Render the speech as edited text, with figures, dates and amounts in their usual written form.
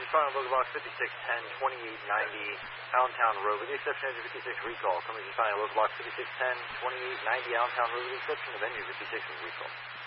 Coming to final local box 5610, 2890, Allentown Road, with the exception of engine 56 recall. Coming to final local box 5610, 2890, Allentown Road, with the exception of engine 56 recall.